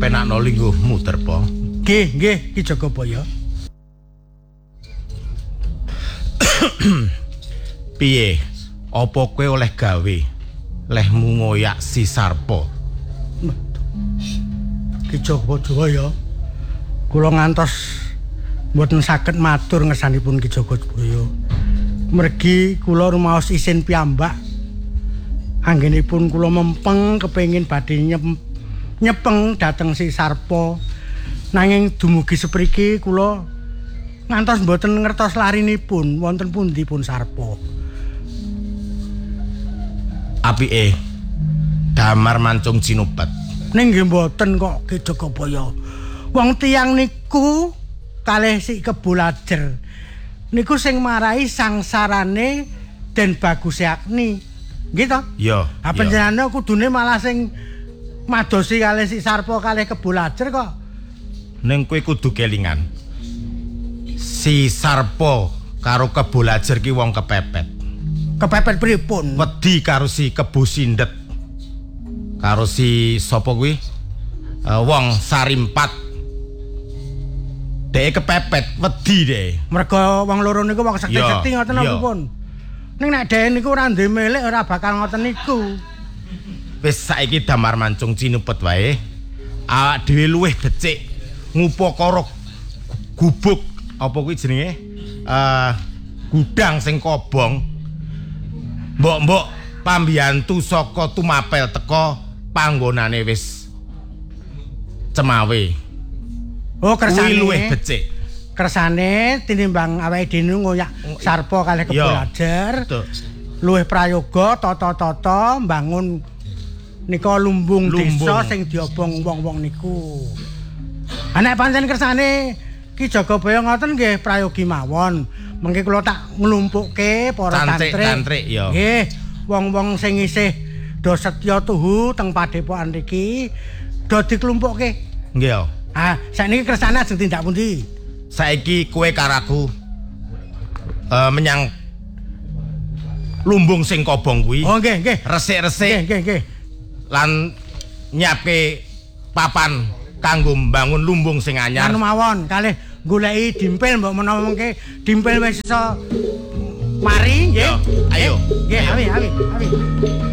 kepenakno lingguhmu, Derpa. Nggih, Ki Jagabaya. Piye? Apa kowe oleh gawe? Lehmu ngoyak si Sarpa. Ki Jagabaya. Kula ngantos mboten saged matur ngersanipun Ki Jagabaya. Mergi kula rumaos isin piyambak. Anggenipun kula mempeng kepengin badhe nyepeng dhateng si Sarpa. Nanging dumugi sepriki kula ngantos mboten ngertos larinipun wonten pundi pun Sarpa. Apike Damar Mancung Cinupet. Ning nggih mboten kok Ki Jagabaya. Wong tiyang niku kalih si Kebulajer niku sing marai sangsarane Den Bagus Yakni. Nggih to? Iya. Ha panjenengan kudune malah sing madosi kalih si Sarpa kalih Kebulajer kok. Ning kowe kudu kelingan. Si Sarpa karo Kebulajer ki wong kepepet. Kepepet pripun? Wedi karo si Kebu Sindet. Karo si sapa kuwi? Wong Sarimpat. Dek kepepet, wedi dek. Merga wong loro niku wong sekti-sekti ngoten napa pun. Ning nek dhek niku ora duwe milik ora bakal ngoten niku. Wis saiki Damar Mancung Cinupet wae. Awak dhewe luwih becik ngupakara gubuk apa kuwi jenenge? Gudang sing kobong. Mbok-mbok pambiyantu saka Tumapel teka panggonane wis cemawe. Oh, kersane luwih becik. Kersane tinimbang awake dhewe ngoyak Sarpa kalih Kebulajer. Luwih prayoga tata-tata mbangun nika lumbung desa sing diobong wong-wong niku. Nek pancen kersane Ki Jagabaya ngoten nggih prayogi mawon. Mengke kula tak nglumpukke para tantrik. Nggih, wong-wong sing isih do setya tuhu teng padepokan niki do diklumpukke. Nggih. Saiki kersane ajeng tindak pundi? Saiki kowe karaku menyang lumbung sing kobong kuwi. Oh nggih. Resik-resik. Nggih. Lan nyiapke papan kanggo mbangun lumbung sing anyar. Anu mawon kalih goleki dimpil mbok menawa mengke dimpil wis iso mari nggih. Ayo. Nggih, awi.